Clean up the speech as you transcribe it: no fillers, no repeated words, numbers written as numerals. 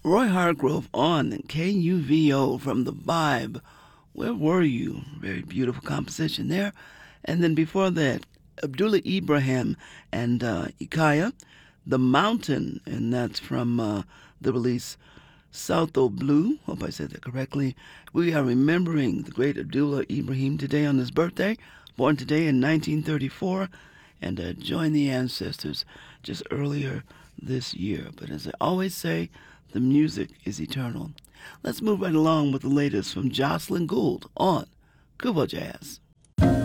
Roy Hargrove on KUVO from the Vibe. Where were you? Very beautiful composition there. And then before that, Abdullah Ibrahim and Ikaya, The Mountain, and that's from the release South O Blue. Hope I said that correctly. We are remembering the great Abdullah Ibrahim today on his birthday, born today in 1934, and joined the ancestors just earlier this year. But as I always say, the music is eternal. Let's move right along with the latest from Jocelyn Gould on Kubo Jazz.